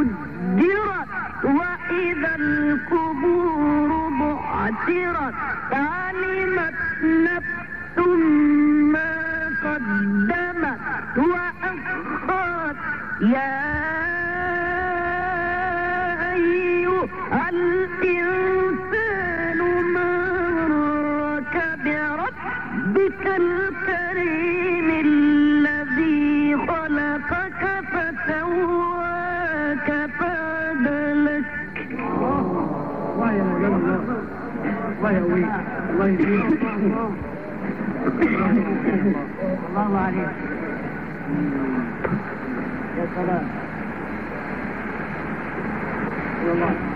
سجرت وإذا القبور بعثرت علمت نفس ما قدمت وأخرت يا أيها الإنسان ما غرك بربك الكريم الذي خلقك فسواك فعدلك. الله يا مولانا، الله يقويك، الله يهديك، الله عليك يا سلام.